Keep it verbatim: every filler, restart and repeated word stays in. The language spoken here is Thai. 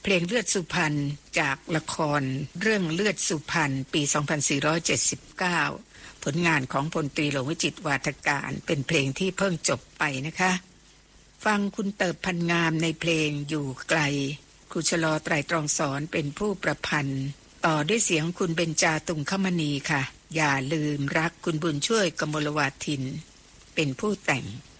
เพลงเลือดสุพรรณจากละครเรื่องเลือดสุพรรณปีสองพันสี่ร้อยเจ็ดสิบเก้าผลงานของพลตรีหลวงวิจิตรวาทการเป็นเพลงที่เพิ่งจบไปนะคะฟังคุณเติบพันงามในเพลงอยู่ไกลครูชลอไตรตรองสอนเป็นผู้ประพันธ์ต่อด้วยเสียงคุณเบญจาตุงคมณีค่ะอย่าลืมรักคุณบุญช่วยกมลวาทินเป็นผู้แต่ง